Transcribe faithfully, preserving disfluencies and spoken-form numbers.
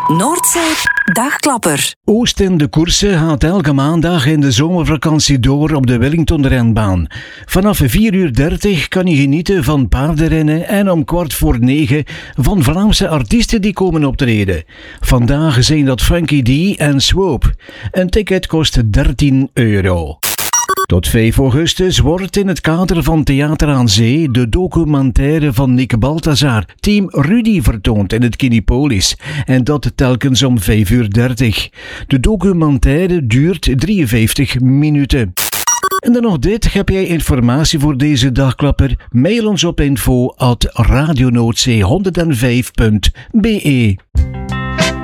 Noordzee Dagklapper. Oost in de Koersen gaat elke maandag in de zomervakantie door op de Wellington-renbaan. Vanaf vier uur dertig kan je genieten van paardenrennen en om kwart voor negen van Vlaamse artiesten die komen optreden. Vandaag zijn dat Funky D en Swoop. Een ticket kost dertien euro. Tot vijf augustus wordt in het kader van Theater aan Zee de documentaire van Nick Balthazar, Team Rudy, vertoond in het Kinipolis. En dat telkens om vijf uur dertig. De documentaire duurt drieënvijftig minuten. En dan nog dit. Heb jij informatie voor deze dagklapper? Mail ons op info at radionoordzee honderdvijf punt be.